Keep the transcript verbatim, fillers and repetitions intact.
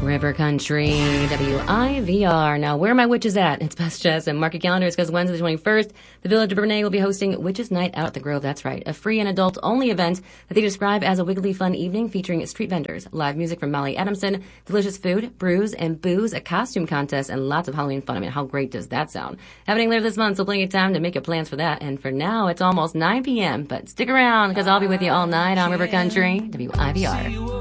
River Country, W I V R. Now, where are my witches at? It's Best Jess and mark your calendars because Wednesday the twenty-first, the Village of Bernay will be hosting Witches Night Out at the Grove. That's right, a free and adult-only event that they describe as a wiggly fun evening featuring street vendors, live music from Molly Adamson, delicious food, brews, and booze, a costume contest, and lots of Halloween fun. I mean, how great does that sound? Happening later this month, so plenty of time to make your plans for that. And for now, it's almost nine p.m., but stick around because I'll be with you all night on River Country, W I V R.